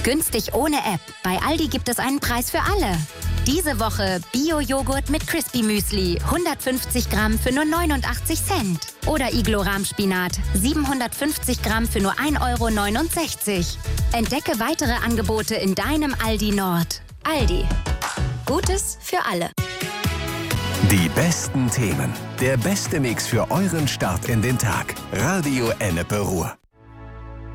Günstig ohne App. Bei Aldi gibt es einen Preis für alle. Diese Woche Bio-Joghurt mit Crispy Müsli, 150 Gramm für nur 89 Cent. Oder Iglo-Rahmspinat, 750 Gramm für nur 1,69 €. Entdecke weitere Angebote in deinem Aldi Nord. Aldi. Gutes für alle. Die besten Themen. Der beste Mix für euren Start in den Tag. Radio Ennepe Ruhr.